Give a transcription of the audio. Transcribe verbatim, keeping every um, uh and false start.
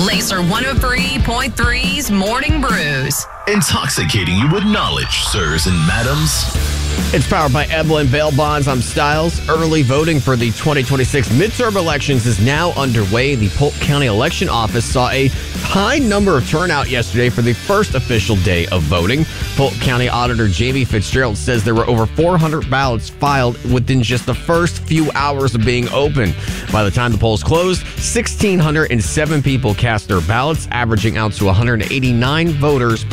Laser one oh three point three's Morning Brews. Intoxicating you with knowledge, sirs and madams. It's powered by Evelyn Bail Bonds. I'm Styles. Early voting for the twenty twenty-six midterm elections is now underway. The Polk County Election Office saw a high number of turnout yesterday for the first official day of voting. Polk County Auditor Jamie Fitzgerald says there were over four hundred ballots filed within just the first few hours of being open. By the time the polls closed, one thousand six hundred seven people cast their ballots, averaging out to one hundred eighty-nine voters